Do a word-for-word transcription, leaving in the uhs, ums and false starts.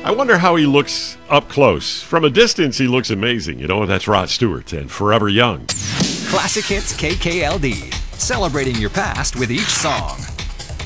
I wonder how he looks up close. From a distance, he looks amazing. You know, that's Rod Stewart and Forever Young. Classic Hits K K L D, celebrating your past with each song.